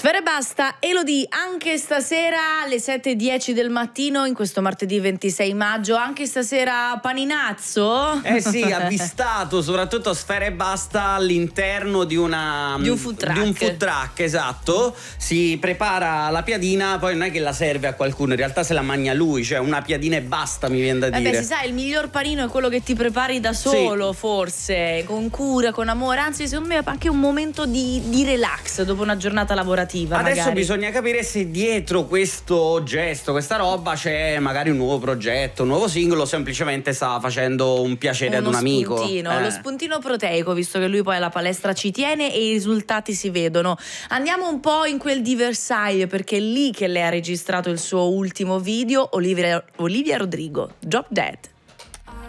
Sfera Ebbasta, Elodie, anche stasera alle 7:10 del mattino, in questo martedì 26 maggio, anche stasera paninazzo? Eh sì, avvistato soprattutto Sfera Ebbasta all'interno di un food truck, esatto. Si prepara la piadina, poi non è che la serve a qualcuno, in realtà se la mangia lui, cioè una piadina e basta, mi viene da dire. Beh, si sa, il miglior panino è quello che ti prepari da solo, sì. Forse, con cura, con amore, anzi secondo me è anche un momento di relax dopo una giornata lavorativa. Adesso magari bisogna capire se dietro questo gesto, questa roba, c'è magari un nuovo progetto, un nuovo singolo, o semplicemente sta facendo un piacere ad un amico. Lo spuntino proteico, visto che lui poi alla palestra ci tiene e i risultati si vedono. Andiamo un po' in quel di Versailles, perché è lì che lei ha registrato il suo ultimo video. Olivia Rodrigo, Drop Dead.